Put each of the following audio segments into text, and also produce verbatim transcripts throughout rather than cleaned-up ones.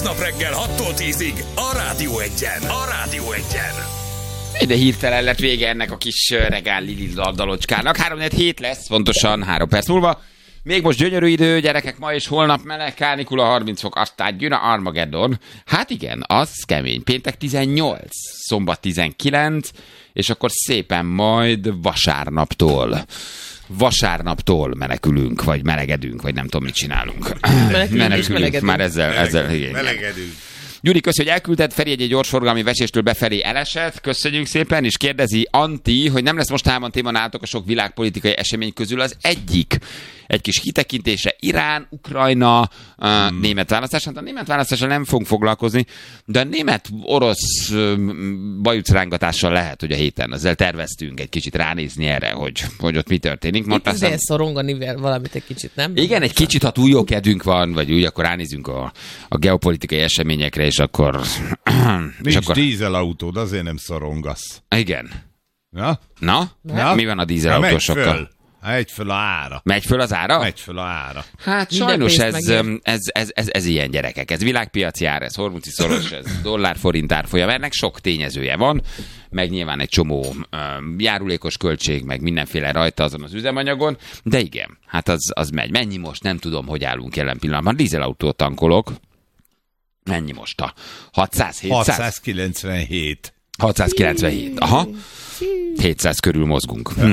Aznap reggel hattól tízig a Rádió Egyen. A Rádió Egyen. De hirtelen lett vége ennek a kis regál Lili dalocskának. három hét lesz, pontosan három perc múlva. Még most gyönyörű idő, gyerekek, ma és holnap meleg, kánikula, harminc fok, aztán jön a Armageddon. Hát igen, az kemény. Péntek tizennyolc, szombat tizenkilenc, és akkor szépen majd vasárnaptól. Vasárnaptól menekülünk, vagy melegedünk, vagy nem tudom, mit csinálunk. Menekülünk, menekülünk. melegedünk. Már ezzel, ezzel Melegedünk. Melegedünk. Gyuri, köszi, hogy elküldted. Feri egy gyorsforgalmi veséstől befelé elesett. Köszönjük szépen, és kérdezi Anti, hogy nem lesz mostában téma nálatok a sok világpolitikai esemény közül az egyik. Egy kis kitekintésre Irán, Ukrajna, hmm. uh, német választás. Hát a német választással nem fogunk foglalkozni, de a német-orosz uh, bajucrángatással lehet, hogy a héten ezzel terveztünk egy kicsit ránézni erre, hogy, hogy ott mi történik. Itt azért aztán... szorongani valamit egy kicsit, nem? Igen, egy kicsit, ha túl jó kedvünk van, vagy úgy, akkor ránézünk a, a geopolitikai eseményekre, és akkor... Nincs és akkor... dízelautód, azért nem szorongasz. Igen. Ja? Na? Ja? Mi van a dízelautósokkal? Megy föl a ára. Megy föl az ára? Megy föl a ára. Hát Minden sajnos ez, ez, ez, ez, ez, ez ilyen gyerekek. Ez világpiaci ár, ez hormuci szoros, ez dollár-forint árfolyam. Ennek sok tényezője van, meg nyilván egy csomó um, járulékos költség, meg mindenféle rajta azon az üzemanyagon, de igen, hát az, az megy. Mennyi most? Nem tudom, hogy állunk jelen pillanatban. Dízelautót tankolok. Mennyi most a hatszáz hétszáz? hatszázkilencvenhét. hatszázkilencvenhét. Aha. hétszáz körül mozgunk. Hm.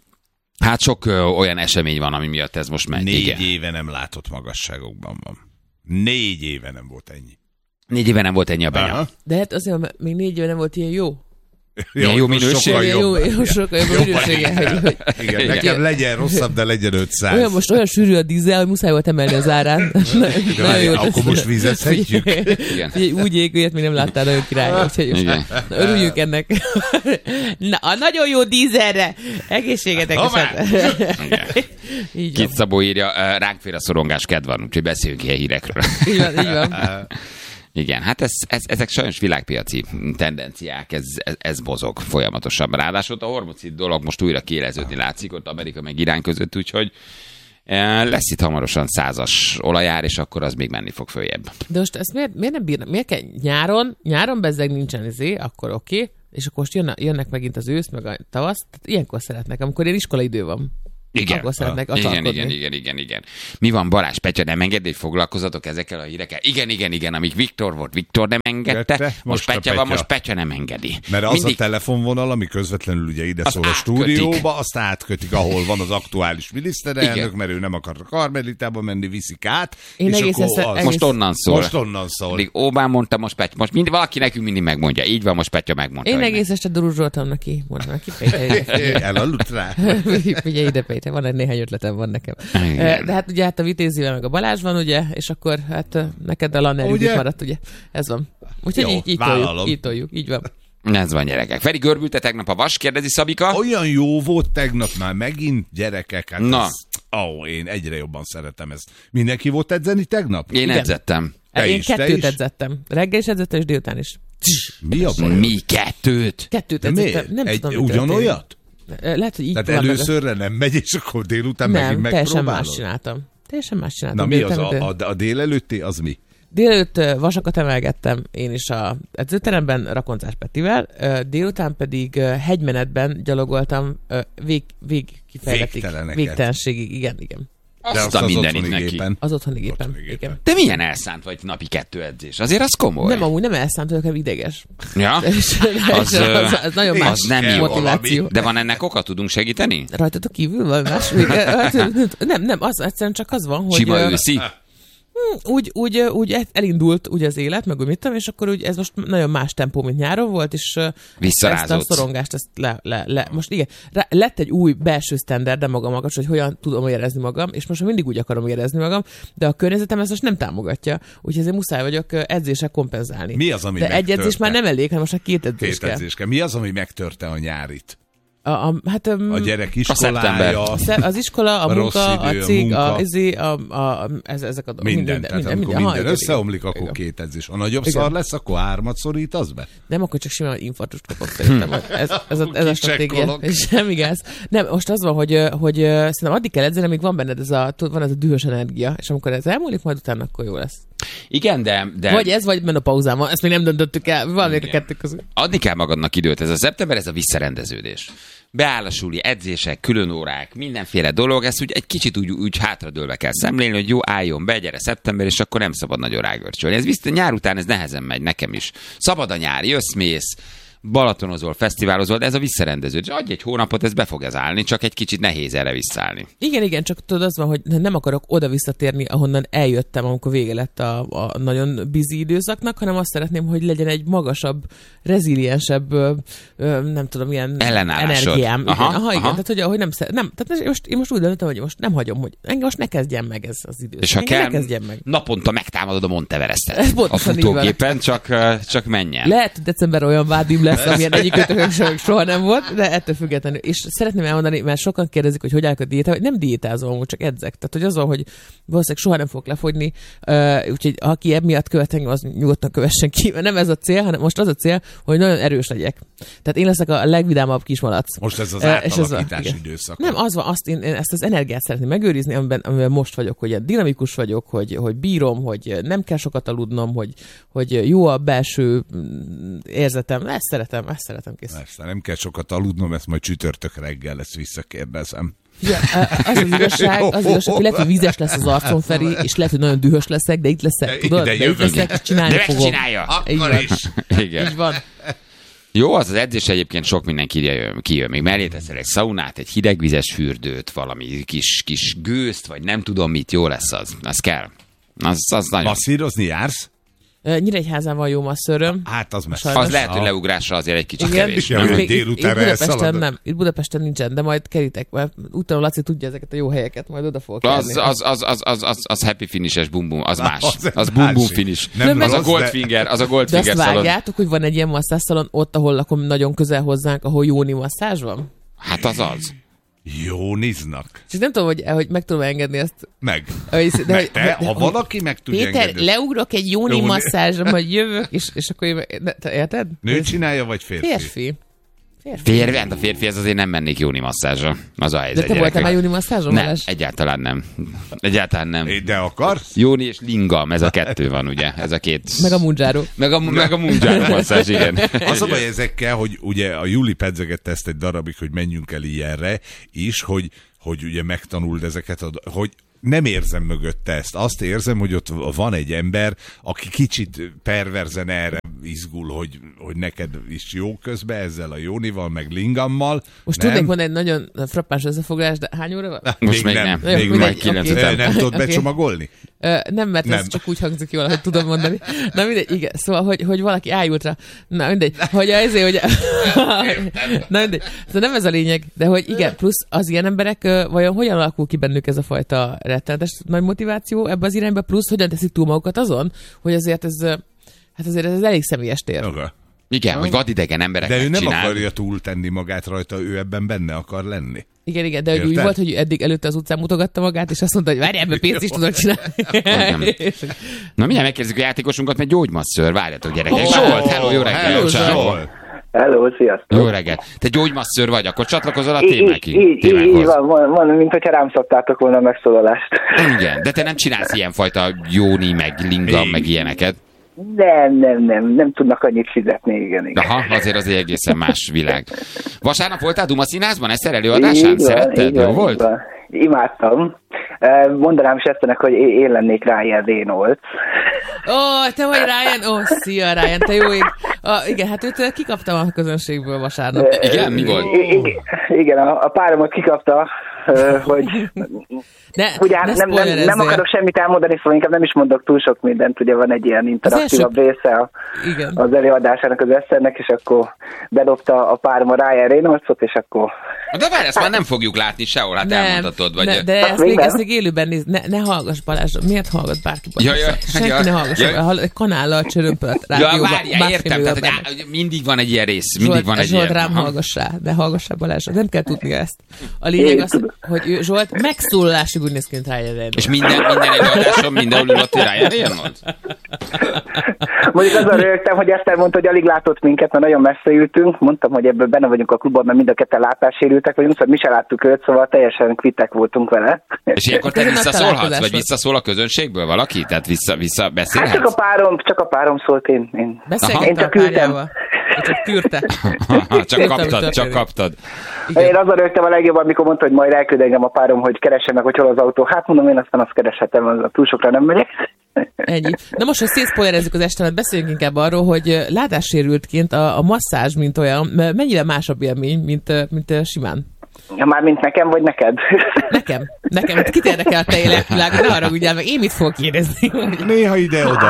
Hát sok ö, olyan esemény van, ami miatt ez most megy. Négy igen. éve nem látott magasságokban van. Négy éve nem volt ennyi. Négy éve nem volt ennyi a benya. Aha. De hát azért, mert még négy éve nem volt ilyen jó. Milyen jó minőség? Sokkal Jó, jobb. jó, sokkal jobb minősége. hogy- Igen, nekem legyen rosszabb, de legyen ötszáz. Olyan most olyan sűrű a dízel, hogy muszáj volt emelni az árán. De várj, akkor most vizezhetjük? Igen. Figyelj, úgy ég, ilyet még nem láttál, nagyon király. Úgyhogy most Igen. na, örüljünk ennek. Na, a nagyon jó dízelre. Egészségetek. Igen. Így van. Kit Szabó írja, ránk fér a szorongás kedv van, úgyhogy beszéljünk ilyen hírekről. Így van, így van. Igen, hát ez, ez, ezek sajnos világpiaci tendenciák, ez, ez, ez mozog folyamatosan. Ráadásul a hormocid dolog most újra kiéleződni látszik ott Amerika meg Irán között, úgyhogy eh, lesz itt hamarosan százas olajár, és akkor az még menni fog följebb. De most ezt miért, miért nem bírnak? Miért kell nyáron? Nyáron bezzeg nincsen izé, akkor oké. Okay. És akkor most jönne, jönnek megint az ősz, meg a tavasz. Tehát ilyenkor szeretnek, amikor ilyen iskolaidő van. Igen. Akkor szeretnek igen, acsarkodni. igen, igen, igen, igen. Mi van, Balázs, Petya, nem engedni, hogy foglalkozatok ezekkel a hírekkel? Igen, igen, igen, amíg Viktor volt, Viktor nem engedte, Gette, most, most a Petya van, Petya. most Petya nem engedi. Mert az Mindig... a telefonvonal, ami közvetlenül ugye ide Az szól a átkötik. stúdióba, azt átkötik, ahol van az aktuális miniszterelnök, Igen. mert ő nem akar a Karmelitába menni, viszik át. Én és egész akkor ezt- az... egész- Most onnan szól. Most onnan szól. Mindig Óbán mondta, most Petya. Most mind, valaki nekünk mindig megmondja. Így van, most Petya megmondta. Én hogy egész este duruzsoltam neki. Mondom neki, Péter. Elaludt rá. Figyelj ide, Péter, van egy néhány ötletem van nekem. Igen. De hát ugye hát a Vitézivel meg a Balázs van, ugye, és akkor hát neked a Lanner Ugye? időt maradt, ugye. Ez van. Úgyhogy Jó, így, így vállalom. toljuk, így toljuk, így van. Ez van, gyerekek. Feri, görbülte tegnap a vas, kérdezi Szabika. Olyan jó volt tegnap már megint, gyerekek. Hát Na. ez, ó, én egyre jobban szeretem ezt. Mindenki volt edzeni tegnap? Én Igen. edzettem. Te Én is, te kettőt is? edzettem. Reggel is edzettem, és délután is. Mi a baj? Mi kettőt? Kettőt De edzettem. miért? Nem Egy, tudom, mi ugyanolyat? történt. Lehet, hogy így Tehát van, meg- előszörre nem megy, és akkor délután megint Nem, teljesen megpróbálod? más csináltam. Teljesen más Na csináltam. mi az Délután, a, a, a délelőtti, az mi? Délelőtt ö, vasakat emelgettem én is a edzőteremben Rakoncás Petivel, ö, délután pedig ö, hegymenetben gyalogoltam ö, vég, vég kifejletig. Végteleneket. Végtelenségig, igen, igen. Azt a mindenit neki. gépen. Az otthoni gépen. Otthoni gépen. Igen. De milyen elszánt vagy napi kettő edzés? Azért az komoly. Nem, amúgy nem elszánt vagyok, hanem ideges. Ja? És, Az, és ö, az, az nagyon más az nem jó motiváció. De van ennek oka? Tudunk segíteni? Rajtatok kívül vagy más? Még, hát, nem, nem, az egyszerűen csak az van, hogy... Sima ö, őszi? Úgy, úgy, úgy elindult úgy az élet, meg úgy mit tudom, és akkor úgy ez most nagyon más tempó, mint nyáron volt, és ezt a Visszarázódsz. szorongást, ezt le, le, le. Most igen, rá, lett egy új belső sztenderdem magam magas, hogy hogyan tudom érezni magam, és most mindig úgy akarom érezni magam, de a környezetem ezt most nem támogatja, úgyhogy ezért muszáj vagyok edzésre kompenzálni. Mi az, ami de egy edzés megtörte? már nem elég, hanem most már két edzés Két kell. edzés kell. Mi az, ami megtörte a nyárit? A, a, hát, um, A gyerek szeptember. iskolája, az iskola, a a rossz munka, idő, a a cég, munka. a, izé, a, a, ez, ezek a dolgok. minden. Tehát amikor Aha, minden igen, összeomlik, igen. akkor Igen. két edzés. A nagyobb Igen. szar lesz, akkor hármat szorítasz be? Nem, akkor csak simán infarktust kapok szerintem. Ez, ez, a, ez a stratégia. Kicsekkolok. Semmi gáz. Nem, most az van, hogy, hogy szerintem addig kell edzeni, amíg van benned ez a, van ez a dühös energia, és amikor ez elmúlik, majd utána akkor jó lesz. Igen, de... de... Vagy ez, vagy menopauzám van. Ezt még nem döntöttük el. Valamelyik a kettő közül. Adni kell magadnak időt. Ez a szeptember, ez a visszarendeződés. Beáll a suli, edzések, külön órák, mindenféle dolog, ezt úgy egy kicsit úgy, úgy hátradőlve kell szemlélni, hogy jó, álljon be, gyere szeptember, és akkor nem szabad nagyon rágörcsölni. Ez vissza, nyár után ez nehezen megy, nekem is. Szabad a nyár, jössz, mész, balatonozol, fesztiválozol, de ez a visszarendeződés. Adj egy hónapot, ez be fog ez állni, csak egy kicsit nehéz erre visszaállni. Igen, igen, csak tudod, az van, hogy nem akarok oda visszatérni, ahonnan eljöttem, amikor vége lett a, a nagyon busy időszaknak, hanem azt szeretném, hogy legyen egy magasabb, reziliensebb, ö, ö, nem tudom, ilyen energiám. Aha, igen, aha, aha. igen, tehát hogy, hogy nem, szer- nem, tehát most, én most úgy döntöttem, hogy most nem hagyom, hogy engem most ne kezdjen meg ez az időszak. És ha engem kell, ne kezdjen meg. naponta megtámadod a Monteverestet Ez a pontosan így van. futógépen, csak, csak menjen. Lehet, hogy december olyan vádim lesz, amilyen egyikőtök soha nem volt, de ettől függetlenül. És szeretném elmondani, mert sokan kérdezik, hogy hogy állok a diétával, hogy nem diétázom, csak edzek. Tehát, hogy az van, hogy valószínűleg soha nem fogok lefogyni, uh, úgyhogy aki emiatt követ engem, az nyugodtan kövessen ki, mert nem ez a cél, hanem most az a cél, hogy nagyon erős legyek. Tehát én leszek a legvidámabb kismalac. Most ez az Uh, és ez átalakítás van, időszak. Nem, az van, azt én, én ezt az energiát szeretném megőrizni, amiben, amiben most vagyok, hogy ilyen dinamikus vagyok, hogy, hogy bírom, hogy nem kell sokat aludnom, hogy, hogy jó a belső mm, érzetem. Ezt szeretem, ezt szeretem kész. Persze, nem kell sokat aludnom, ezt majd csütörtök reggel, ezt visszakérdezem. Ja, az az igazság, az igazság, hogy lehet, hogy vízes lesz az arcom, Feri, és lehet, hogy nagyon dühös leszek, de itt leszek, tudod? De De itt jövök. leszek, és csinálni De fogom. megcsinálja. Így Akkor van. is. Igen. Így van. Jó, az az edzés egyébként sok minden kijön. kijön. Még mellé teszel egy szaunát, egy hidegvizes fürdőt, valami kis, kis gőzt, vagy nem tudom mit, jó lesz az. Az kell. Az, az nagyon... Masszírozni jársz? Ö, Nyíregyházán van jó masszöröm. Hát az messze. Sajnos. Az lehet, hogy Ah. leugrásra azért egy kicsit Igen, kevés. Ja, nem? hogy Még itt- délutánra itt Budapesten elszaladok. nem, itt Budapesten nincsen, de majd kerítek, mert utána Laci tudja ezeket a jó helyeket, majd oda fogok Az, járni. az, az, az, az, az, az happy finishes bum bum, az más. az Az bum bum másik. finish. Nem az a rossz, de- Goldfinger, az a De Goldfinger azt szalon. vágjátok, hogy van egy ilyen masszászalon ott, ahol lakom nagyon közel hozzánk, ahol Jóni masszázs van? Hát az az. Jó néznak. Csak nem tudom, hogy, hogy meg tudom engedni ezt. Meg. Hogy- de, Meg hogy- te, de- ha hogy- valaki meg tudja Péter, engedni. leugrok egy Jóni Jóni. masszázsra, majd jövök, és, és akkor én... De, te érted? Nő csinálja, vagy férfi? Férfi. Férfi. Férfi, hát a férfi, ez azért nem mennék Jóni masszázsra. Az a De helyzet, te voltál gyerekek. már Jóni masszázson, Nem, Balázs? egyáltalán nem. Egyáltalán nem. É, De akarsz? Jóni és lingam, ez a kettő van, ugye? Ez a két... Meg a Munjaro. Meg a, meg a munjáró masszázs, igen. Az a baj ezekkel, hogy ugye a Júli pedzegette ezt egy darabig, hogy menjünk el ilyenre is, hogy, hogy ugye megtanuld ezeket, a, hogy nem érzem mögötte ezt. Azt érzem, hogy ott van egy ember, aki kicsit perverzen erre izgul, hogy, hogy neked is jó közben ezzel a Jónival, meg Lingammal. Most nem? tudnék mondani egy nagyon frappáns összefoglalás, de hány óra van? Most még nem. Jó, Még mindegy, majd kilenc oké. után. Nem tudod Oké. becsomagolni? Ö, nem, mert Nem. ez csak úgy hangzik jól, hogy tudom mondani. Na mindegy, igen. Szóval, hogy, hogy valaki ájultra. Na mindegy. Hogy azért, hogy... Na mindegy. Szóval nem ez a lényeg, de hogy igen, plusz az ilyen emberek, ö, vajon hogyan alakul ki bennük ez a fajta rettenetes nagy motiváció ebbe az irányba, plusz hogyan teszik túl magukat azon, hogy azért ez, ö, hát azért ez elég személyes tér. Hát Igen, hogy vadidegen embereknek De ő nem csinál. akarja túltenni magát rajta, ő ebben benne akar lenni. Igen, igen, de hogy úgy Érted? volt, hogy eddig előtte az utcán mutogatta magát, és azt mondta, hogy várj, ebben pénzt is tudok csinálni. Na mindjárt megkérdezzük a játékosunkat, mert gyógymasször, várjatok gyerekek. Ó, Zsolt, hello, jó reggel. hello, Ciao. Zsolt. Hello, sziasztok! Jó reggel. Te gyógymasször vagy, akkor csatlakozol a Így, így, témákig, így, így témákhoz. van, van, van, mint hogyha rám szabtátok volna a megszólalást. Igen, de te nem csinálsz ilyenfajta jóni, meg lingam, meg ilyeneket. Nem, nem, nem, nem tudnak annyit fizetni, igen, igen. Aha, azért az egy egészen más világ. Vasárnap voltál Duma Színházban, Eszter előadásán? Így van, Szeretted? így van, Jó így volt? van. Imádtam. Eh, Mondanám Sesztenek, hogy én én lennék Ryan Reynolds. Ó, te vagy Ryan? Ó, szia Ryan, te jó ég. Ah, igen, hát őt eh, kikaptam a közönségből vasárnap. Igen, mi volt? I- igen, igen, a, a páromat kikapta, eh, hogy Ne, ugye hát ne nem, nem, spoilerezzél. nem akarok semmit elmondani, szóval inkább nem is mondok túl sok mindent, ugye van egy ilyen interaktívabb első- része a, Igen. az előadásának az Eszternek, és akkor bedobta a párom a Ryan Reynoldsot, és akkor De várj, ezt már nem fogjuk látni sehol, hát elmondhatod, vagy... ne, de Hát ezt még még, nem. ezt még élőben néz. Ne, ne hallgass Balázs, miért hallgat bárki Balázs? Ja, ja, Senki ja, ne hallgass, ja. ja. egy kanállal csörömpölt Ja, rádióban. várjál, bárki értem, még tehát benne. hogy á- mindig van egy ilyen rész, mindig Zsolt, van egy Zsolt, ilyen... rám Aha. hallgassál, de hallgassál Balázs, nem kell tudni ezt. A lényeg Én az, tudom. hogy ő, Zsolt megszólalásig úgy néz ki, mint Ryan Reynolds. És minden, minden előadáson mindenhol ülött Ryan Reynolds? Mondjuk azzal rögtem, hogy Eszter mondta, hogy alig látott minket, mert nagyon messze ültünk. Mondtam, hogy ebből benne vagyunk a klubban, mert mind a ketten látássérültek vagyunk, szóval mi se láttuk őt, szóval teljesen kvittek voltunk vele. És ilyenkor te visszaszólhatsz, vagy visszaszól a közönségből valaki? Tehát vissza, vissza beszélhetsz? Hát csak a párom, csak a párom szólt, én, én, én csak küldtem. Csak küldte. csak kaptad, csak kaptad. Igen. Én azzal rögtem a legjobban, amikor mondta, hogy majd elküld engem a párom, hogy keressen meg, hogy hol az autó. Hát mondom, én aztán azt kereshetem, túl sokra nem megyek. Ennyi. Na most, hogy szétszpoilerezzük az estemet, beszéljünk inkább arról, hogy látássérültként a, a masszázs, mint olyan, mennyire másabb élmény, mint, mint simán? Ja, már mint nekem, vagy neked? Nekem. Nekem. Kit érdekel a te életvilág? Ne haragudjál meg, én mit fogok kérdezni? Néha ide-oda.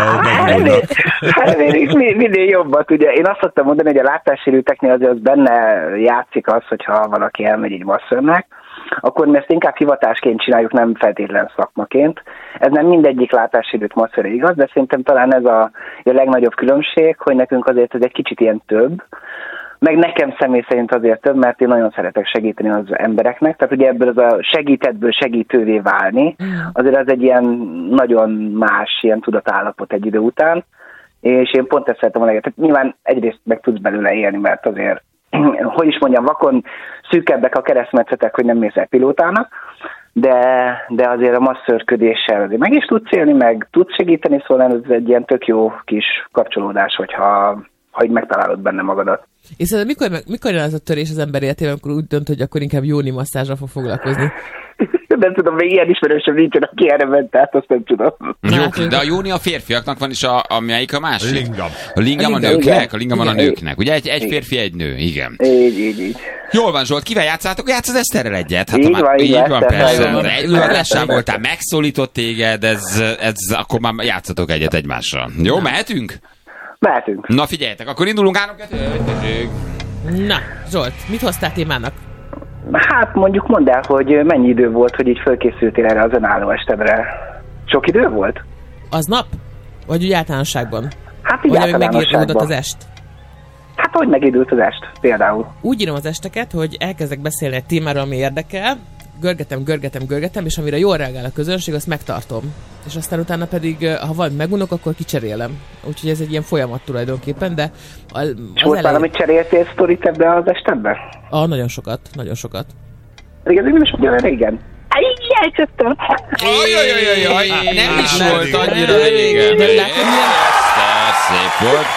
Hát minél jobbat, ugye. Én azt szoktam mondani, hogy a látássérülteknél azért az benne játszik az, hogyha valaki elmegy egy masszörnek, akkor mi ezt inkább hivatásként csináljuk, nem feltétlen szakmaként. Ez nem mindegyik látássérült masszörre igaz, de szerintem talán ez a, a legnagyobb különbség, hogy nekünk azért ez egy kicsit ilyen több, meg nekem személy szerint azért több, mert én nagyon szeretek segíteni az embereknek, tehát ugye ebből az a segítettből segítővé válni, azért az egy ilyen nagyon más ilyen tudatállapot egy idő után, és én pont ezt szeretem a leget. Tehát nyilván egyrészt meg tudsz belőle élni, mert azért, hogy is mondjam, vakon szűkebbek a keresztmetszetek, hogy nem mész el pilótának, de, de azért a masszörködéssel azért meg is tudsz élni, meg tudsz segíteni, szóval ez egy ilyen tök jó kis kapcsolódás, hogyha hogy megtalálod benne magadat. És szóval mikor, mikor jön az a törés az ember életében, amikor úgy dönt, hogy akkor inkább jóni masszázsra fog foglalkozni? Nem tudom, még ilyen ismerősöm nincsen, aki erre ment, tehát azt nem tudom. Jó, de a jóni a férfiaknak van, és a, a melyik a másik? Lingam. A lingam a, a nőknek? A lingam van a nőknek. Ugye egy, egy férfi, egy nő, igen. Így, így, így. Jól van, Zsolt, kivel játszátok? Játsz az Eszterrel egyet? Hát, így már, van, így, így van, persze. Előadásán voltál, megszólított téged, ez, ez, akkor már játszatok egyet egymással. Jó, mehetünk? Mehetünk. Na figyeljetek, akkor indulunk három kettő. Na, Zsolt, mit hoztál témának? Hát mondjuk mondd el, hogy mennyi idő volt, hogy így fölkészültél erre az önálló estedre. Sok idő volt? Az nap? Vagy úgy általánosságban? Hát így vagy általánosságban. megindult az est? Hát hogy megindult az est, például? Úgy írom az esteket, hogy elkezdek beszélni egy témáról, ami érdekel, görgetem, görgetem, görgetem, és amire jól reagál a közönség, azt megtartom. És aztán utána pedig, ha valamit megunok, akkor kicserélem. Úgyhogy ez egy ilyen folyamat tulajdonképpen, de az és volt elején... valamit cseréltél sztorit ebbe az estedbe? Ah, nagyon sokat, nagyon sokat. Pedig ez nem is ugyan régen. Így elcsöptem. Ajajajajaj, nem is volt annyira régen. Szép volt.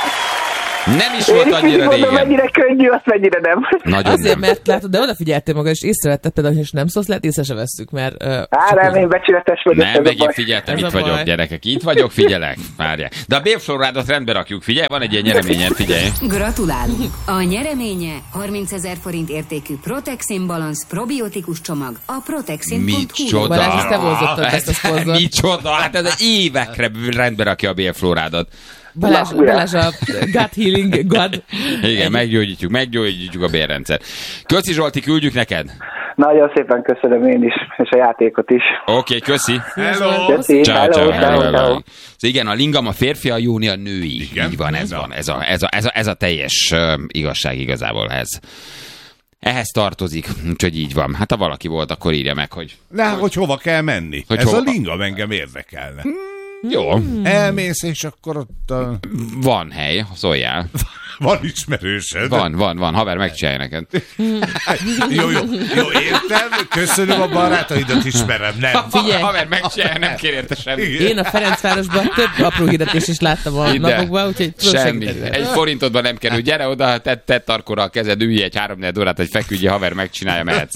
Nem is volt annyira régen. Mondom, mennyire könnyű, azt mennyire nem. Nagyon Azért, nem. mert látod, de odafigyeltél magad, és észrevetted például, hogy nem szólsz, lehet észre se vesszük, mert... Uh, Á, nem, én becsületes vagyok. Nem, megint figyeltem, itt vagyok, baj. gyerekek. Itt vagyok, figyelek. Várjál. De a bélflórádot rendbe rakjuk, figyelj, van egy ilyen nyereményen, figyelj. Gratulálunk! A nyereménye harmincezer forint értékű Protexin Balance probiotikus csomag a protexin pont hu. Micsoda? Balázs, ezt te vonzottad, ezt a szponzort. Micsoda? Hát ez évekre rendbe rakja a bélflórádot. Balázs, Na, Balázs a gut healing god. Igen, meggyógyítjuk, meggyógyítjuk a bérrendszer. Köszi Zsolti, küldjük neked. Nagyon szépen köszönöm én is, és a játékot is. Oké, okay, köszi. Hello! Köszi, Ciao, hello, ciao, hello, hello, hello. hello. Igen, a lingam a férfi, a jóni a női. Igen. Így van, ez van. Ez a, ez a, ez a, ez a teljes uh, igazság igazából ez. Ehhez tartozik, úgyhogy így van. Hát ha valaki volt, akkor írja meg, hogy... De hogy hova kell menni? Hogy Ez hova? a lingam engem érdekelne. Jó, Elmész, és akkor ott a... van hely, szóljál. Van ismerősöd. Van, van, van, haver megcsinálja neked. Jó, jó, jó, értem, köszönöm a barátaidat, ismerem, nem. Figyelj. Haver megcsinálja, nem kér érte semmit. Én a Ferencvárosban több apró hirdetést is láttam a Ide. napokban, úgyhogy tudom Semmi. segíteni. Egy forintodban nem kerül. Gyere oda, tedd te tarkóra a kezed, ülj egy három-négy órát, hogy feküdj, haver megcsinálja, mehetsz.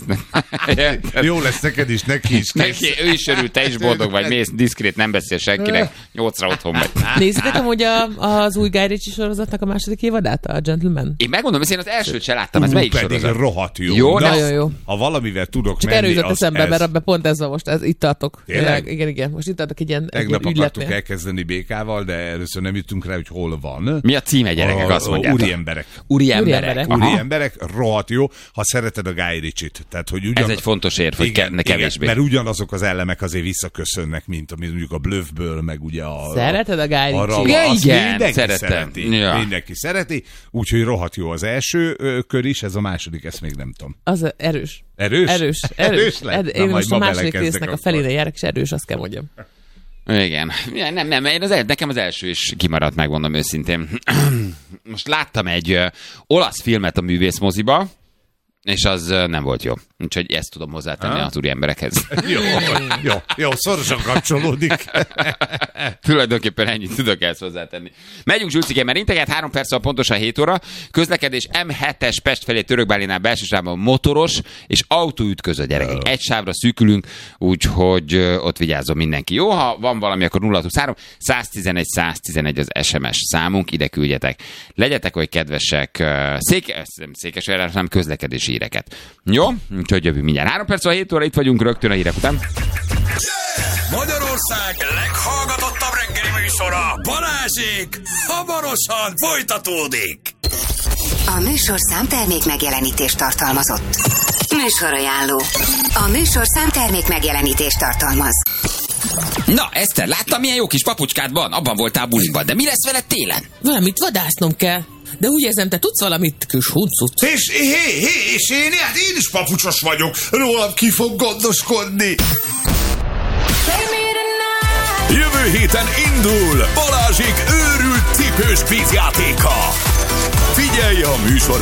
Jó lesz neked is, neki is. Neki, ő is örül, te is boldog vagy, mész diszkrét, nem beszél senkinek, nyolcra otthon vagy. Nézzétek amúgy a, az új Guy Ritchie sorozatnak a második évadát, a Gentleman? Én megmondom, hogy én az elsőt se láttam, ez Ú, melyik pedig sorozat? rohadt jó. Jó, Na, nagyon jó. Ha valamivel tudok Csak menni, erről jutott az eszembe, ez. mert abban pont ez van most, ez, itt tartok. Tényleg? Igen, igen, most itt tartok egy ilyen, egy ilyen Tegnap akartuk ügyletnél. elkezdeni békával, de először nem jutunk rá, hogy hol van. Mi a címe, gyerekek, azt mondjátok? Úri emberek. Úri Úri emberek. emberek. Aha. Úri emberek, rohadt jó, ha szereted a Guy Ritchie-t. Tehát, hogy ugyan... Ez egy fontos érv, hogy igen, ne kevésbé. igen, mert ugyanazok az elemek azért visszaköszönnek, mint amit mondjuk a Bluffből, meg ugye a... Szereted a Guy arra, Ritchie? Igen, azt igen, mindenki szeretem. szereti. Ja. Mindenki szereti, úgyhogy rohadt jó az első ö, kör is, ez a második, ezt még nem tudom. Az a- erős. Erős? Erős, erős. lett? Ed- Na, Én majd most a ma második belekezdek résznek a akkor. felére járok, és erős, azt kell mondjam. Igen. Nem, nem, én az el, nekem az első is kimaradt, megmondom őszintén. Most láttam egy uh, olasz filmet a művészmoziba, és az uh, nem volt jó. Úgyhogy ezt tudom hozzátenni ha? a turi emberekhez. Jó, jó, jó, szorosan kapcsolódik. Tulajdonképpen ennyit tudok ezt hozzátenni. Megyünk Zsulcikén, mert integet, három perc pontosan hét óra. Közlekedés em hetes Pest felé Törökbálinál belső sávban motoros és autó ütközött, gyerekek. Egy sávra szűkülünk, úgyhogy ott vigyázzon mindenki. Jó, ha van valami, akkor nulla huszonhárom száztizenegy száztizenegy az es em es számunk, ide küldjetek. Legyetek oly kedvesek, széke, nem székesfehérvár, hanem közlekedési híreket. Jó? Úgyhogy jövünk mindjárt. Három perc hét óra, itt vagyunk rögtön a hírek után. Magyarország leghallgatottabb reggeli műsora, Balázsék, hamarosan folytatódik. A műsorszám termék megjelenítést tartalmazott. Műsorajánló. A műsorszám termék megjelenítést tartalmaz. Na, Eszter, láttam, milyen jó kis papucskád van? Abban voltál buliban, de mi lesz veled télen? Valamit vadásznom kell. De úgy érzem, te tudsz valamit, kis huncut. És hé, hé, és én, hát én is papucsos vagyok. Rólam ki fog gondoskodni. Jövő héten indul Balázsék őrült cipős kvízjátéka. Figyelj a műsor